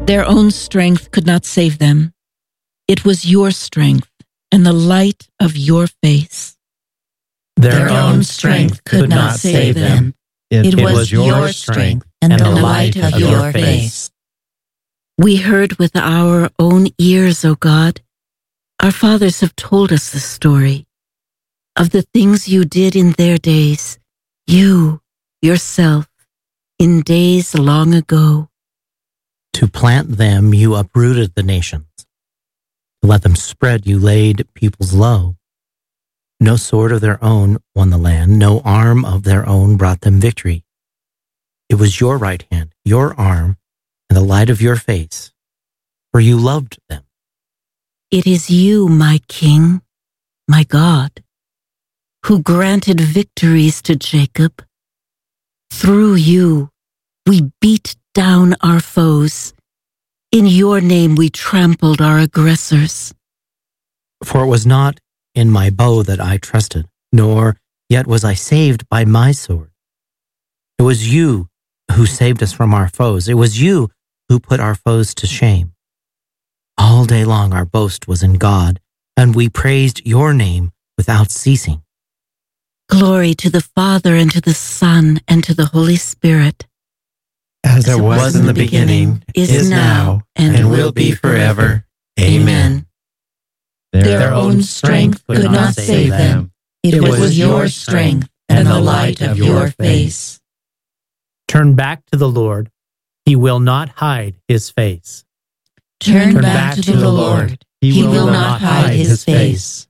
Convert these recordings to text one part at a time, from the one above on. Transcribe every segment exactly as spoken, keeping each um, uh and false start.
Their own strength could not save them. It was your strength and the light of your face. Their own strength could not save them. It was your strength and the light of your face. We heard with our own ears, O God. Our fathers have told us the story of the things you did in their days, you, yourself, in days long ago. To plant them, you uprooted the nations. To let them spread, you laid peoples low. No sword of their own won the land. No arm of their own brought them victory. It was your right hand, your arm, and the light of your face, for you loved them. It is you, my King, my God, who granted victories to Jacob. Through you, we beat down our foes. In your name, we trampled our aggressors. For it was not in my bow that I trusted, nor yet was I saved by my sword. It was you who saved us from our foes. It was you who put our foes to shame. All day long our boast was in God, and we praised your name without ceasing. Glory to the Father, and to the Son, and to the Holy Spirit. As, As it was, was in the beginning, is, is now, and, and will be forever. Amen. Their, Their own strength could not save them. It was your strength and the light of your face. Turn back to the Lord. He will not hide his face. Turn, Turn back, back to the Lord. He, he will, will not hide his face.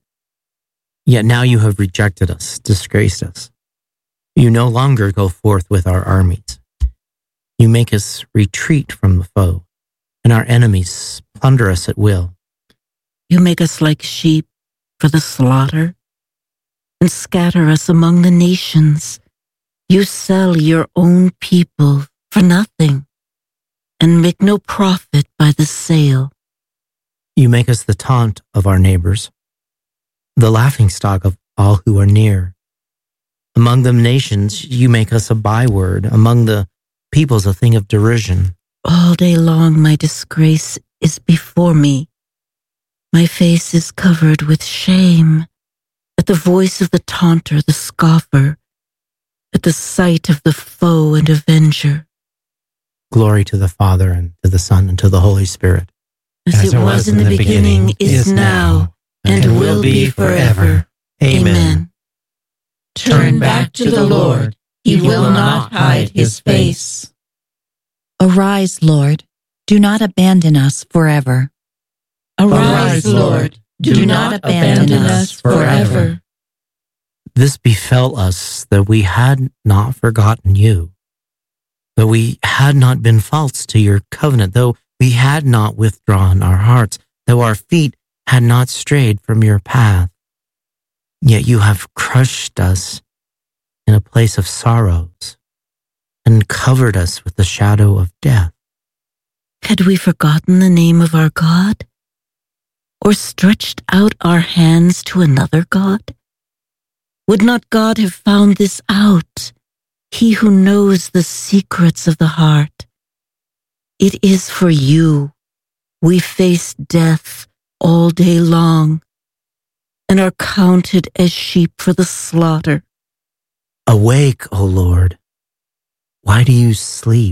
Yet now you have rejected us, disgraced us. You no longer go forth with our armies. You make us retreat from the foe, and our enemies plunder us at will. You make us like sheep for the slaughter, and scatter us among the nations. You sell your own people for nothing, and make no profit by the sale. You make us the taunt of our neighbors, the laughingstock of all who are near. Among the nations, you make us a byword. Among the peoples, a thing of derision. All day long, my disgrace is before me. My face is covered with shame at the voice of the taunter, the scoffer, at the sight of the foe and avenger. Glory to the Father, and to the Son, and to the Holy Spirit. As, As it, it was, was in the beginning, beginning is now, and, and will be forever. Amen. Turn back to the Lord. He will not hide his face. Arise, Lord. Do not abandon us forever. Arise, Lord. Do not abandon us forever. This befell us, that we had not forgotten you, though we had not been false to your covenant, though we had not withdrawn our hearts, though our feet had not strayed from your path. Yet you have crushed us in a place of sorrows and covered us with the shadow of death. Had we forgotten the name of our God, or stretched out our hands to another God? Would not God have found this out, he who knows the secrets of the heart? It is for you we face death all day long, and are counted as sheep for the slaughter. Awake, O Lord. Why do you sleep?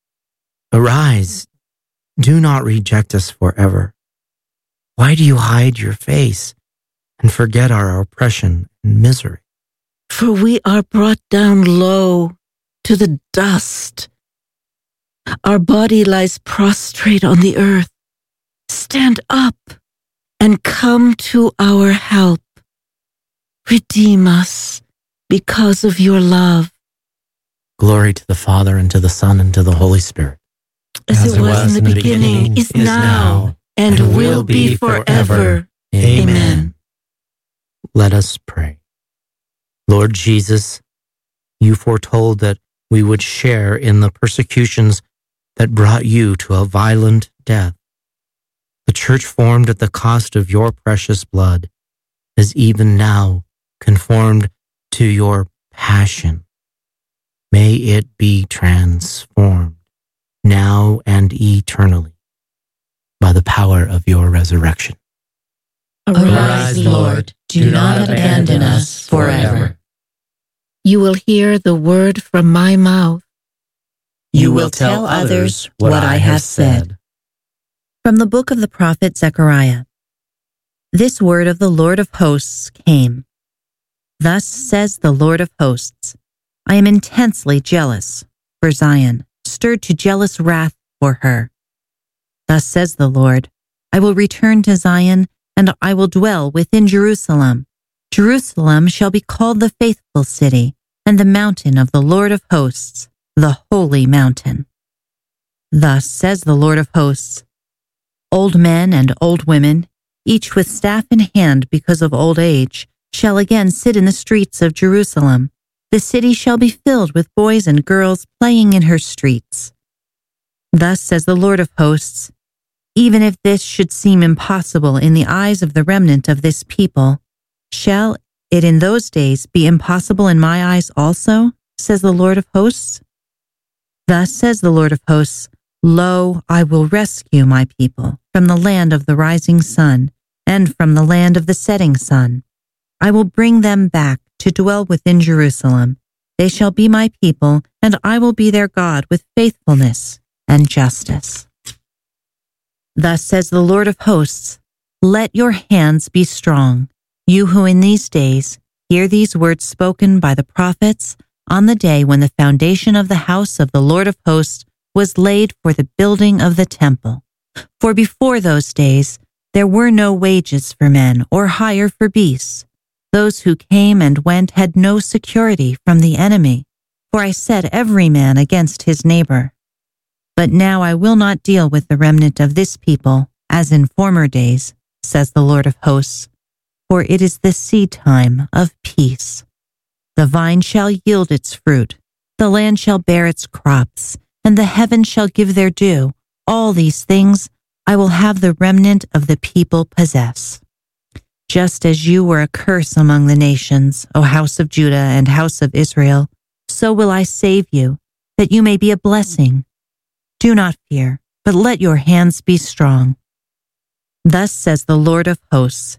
Arise. Do not reject us forever. Why do you hide your face and forget our oppression and misery? For we are brought down low to the dust. Our body lies prostrate on the earth. Stand up and come to our help. Redeem us because of your love. Glory to the Father, and to the Son, and to the Holy Spirit. As, As it was, was in the beginning, beginning is, is now, and, and will be forever. Amen. Amen. Let us pray. Lord Jesus, you foretold that we would share in the persecutions that brought you to a violent death. The church formed at the cost of your precious blood is even now conformed to your passion. May it be transformed now and eternally. by the power of your resurrection. Arise, Lord, do not abandon us forever. You will hear the word from my mouth. You will tell others what I have said. From the book of the prophet Zechariah. This word of the Lord of hosts came. Thus says the Lord of hosts, I am intensely jealous for Zion, stirred to jealous wrath for her. Thus says the Lord, I will return to Zion, and I will dwell within Jerusalem. Jerusalem shall be called the faithful city, and the mountain of the Lord of hosts, the holy mountain. Thus says the Lord of hosts, old men and old women, each with staff in hand because of old age, shall again sit in the streets of Jerusalem. The city shall be filled with boys and girls playing in her streets. Thus says the Lord of hosts, even if this should seem impossible in the eyes of the remnant of this people, shall it in those days be impossible in my eyes also, says the Lord of hosts? Thus says the Lord of hosts, lo, I will rescue my people from the land of the rising sun and from the land of the setting sun. I will bring them back to dwell within Jerusalem. They shall be my people, and I will be their God with faithfulness and justice. Thus says the Lord of hosts, let your hands be strong, you who in these days hear these words spoken by the prophets on the day when the foundation of the house of the Lord of hosts was laid for the building of the temple. For before those days there were no wages for men or hire for beasts. Those who came and went had no security from the enemy, for I set every man against his neighbor. But now I will not deal with the remnant of this people as in former days, says the Lord of hosts, for it is the seed time of peace. The vine shall yield its fruit, the land shall bear its crops, and the heavens shall give their due. All these things I will have the remnant of the people possess. Just as you were a curse among the nations, O house of Judah and house of Israel, so will I save you, that you may be a blessing. Do not fear, but let your hands be strong. Thus says the Lord of hosts,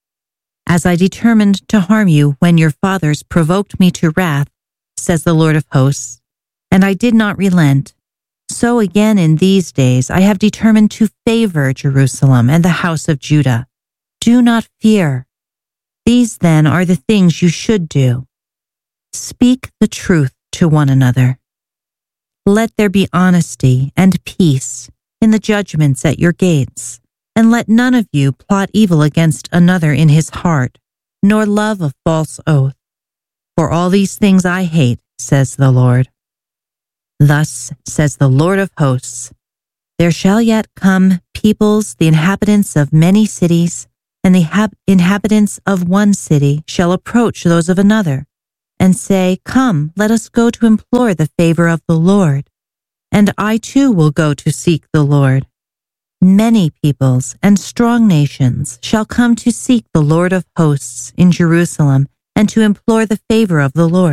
as I determined to harm you when your fathers provoked me to wrath, says the Lord of hosts, and I did not relent, so again in these days I have determined to favor Jerusalem and the house of Judah. Do not fear. These then are the things you should do. Speak the truth to one another. Let there be honesty and peace in the judgments at your gates, and let none of you plot evil against another in his heart, nor love a false oath. For all these things I hate, says the Lord. Thus says the Lord of hosts, there shall yet come peoples, the inhabitants of many cities, and the hab- inhabitants of one city shall approach those of another, and say, come, let us go to implore the favor of the Lord. And I too will go to seek the Lord. Many peoples and strong nations shall come to seek the Lord of hosts in Jerusalem and to implore the favor of the Lord.